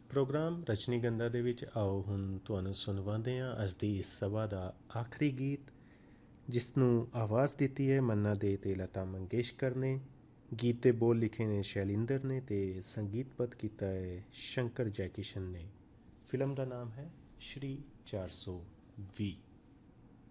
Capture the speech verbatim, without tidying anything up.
Programme ਰਜਨੀਗੰਧਾ ਦੇ ਵਿੱਚ ਆਓ ਹੁਣ ਤੁਹਾਨੂੰ ਸੁਣਵਾਉਂਦੇ ਹਾਂ ਅੱਜ ਦੀ ਇਸ ਸਭਾ ਦਾ ਆਖਰੀ ਗੀਤ, ਜਿਸ ਨੂੰ ਆਵਾਜ਼ ਦਿੱਤੀ ਹੈ ਮੰਨਾ ਦੇ ਅਤੇ ਲਤਾ ਮੰਗੇਸ਼ਕਰ ਨੇ। ਗੀਤ ਦੇ ਬੋਲ ਲਿਖੇ ਨੇ ਸ਼ੈਲਿੰਦਰ ਨੇ ਅਤੇ ਸੰਗੀਤਬੱਧ ਕੀਤਾ ਹੈ ਸ਼ੰਕਰ ਜੈਕਿਸ਼ਨ ਨੇ। ਫਿਲਮ ਦਾ ਨਾਮ ਹੈ ਸ਼੍ਰੀ ਚਾਰ ਸੌ ਵੀਹ।